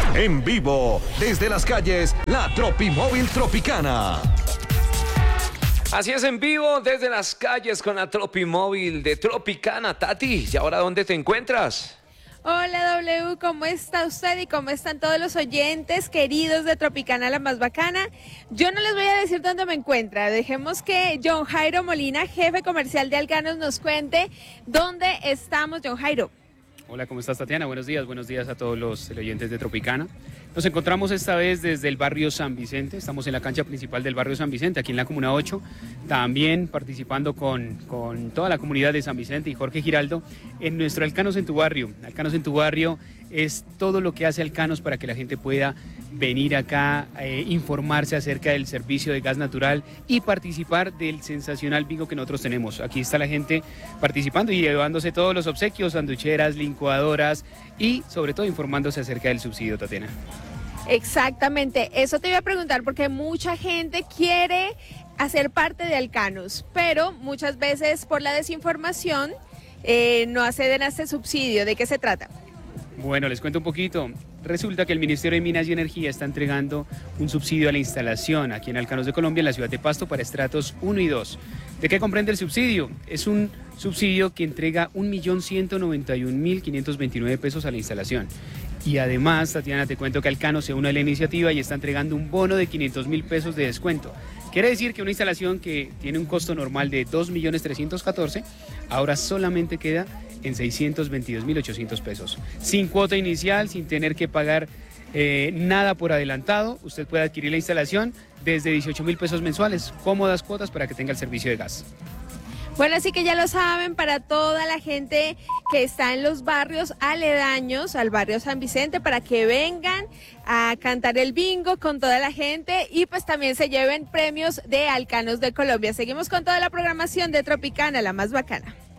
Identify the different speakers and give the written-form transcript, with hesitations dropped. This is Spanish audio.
Speaker 1: En vivo, desde las calles, la Tropimóvil Tropicana.
Speaker 2: Así es, en vivo desde las calles con la Tropimóvil de Tropicana. Tati, ¿y ahora dónde te encuentras?
Speaker 3: Hola W, ¿cómo está usted y cómo están todos los oyentes queridos de Tropicana la más bacana? Yo no les voy a decir dónde me encuentra, dejemos que John Jairo Molina, jefe comercial de Alcanos, nos cuente dónde estamos, John Jairo.
Speaker 4: Hola, ¿cómo estás, Tatiana? Buenos días a todos los oyentes de Tropicana. Nos encontramos esta vez desde el barrio San Vicente, estamos en la cancha principal del barrio San Vicente, aquí en la Comuna 8, también participando con toda la comunidad de San Vicente y Jorge Giraldo en nuestro Alcanos en tu barrio. Alcanos en tu barrio es todo lo que hace Alcanos para que la gente pueda venir acá, informarse acerca del servicio de gas natural y participar del sensacional bingo que nosotros tenemos. Aquí está la gente participando y llevándose todos los obsequios, sanducheras, licuadoras y sobre todo informándose acerca del subsidio, Tatiana.
Speaker 3: Exactamente, eso te iba a preguntar porque mucha gente quiere hacer parte de Alcanos, pero muchas veces por la desinformación no acceden a este subsidio. ¿De qué se trata?
Speaker 4: Bueno, les cuento un poquito. Resulta que el Ministerio de Minas y Energía está entregando un subsidio a la instalación aquí en Alcanos de Colombia, en la ciudad de Pasto, para estratos 1 y 2. ¿De qué comprende el subsidio? Es un subsidio que entrega 1.191.529 pesos a la instalación. Y además, Tatiana, te cuento que Alcanos se une a la iniciativa y está entregando un bono de 500.000 pesos de descuento. Quiere decir que una instalación que tiene un costo normal de 2.314.000, ahora solamente queda en 622.800 pesos. Sin cuota inicial, sin tener que pagar nada por adelantado, usted puede adquirir la instalación desde 18.000 pesos mensuales, cómodas cuotas para que tenga el servicio de gas.
Speaker 3: Bueno, así que ya lo saben, para toda la gente que está en los barrios aledaños al barrio San Vicente, para que vengan a cantar el bingo con toda la gente y pues también se lleven premios de Alcanos de Colombia. Seguimos con toda la programación de Tropicana, la más bacana.